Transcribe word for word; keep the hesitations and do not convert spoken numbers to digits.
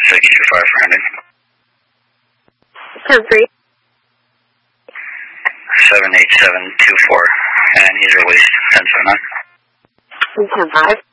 six two five for ending. ten three. seven eight seven two four, and he's released ten seven nine. ten five.